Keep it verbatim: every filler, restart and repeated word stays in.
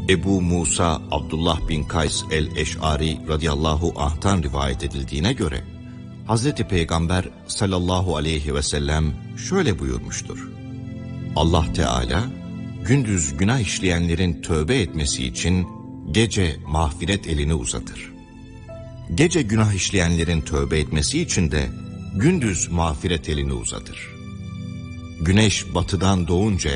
Ebu Musa Abdullah bin Kays el-Eş'ari radıyallahu anh'tan rivayet edildiğine göre Hazreti Peygamber sallallahu aleyhi ve sellem şöyle buyurmuştur: Allah Teala gündüz günah işleyenlerin tövbe etmesi için gece mağfiret elini uzatır. Gece günah işleyenlerin tövbe etmesi için de gündüz mağfiret elini uzatır. Güneş batıdan doğuncaya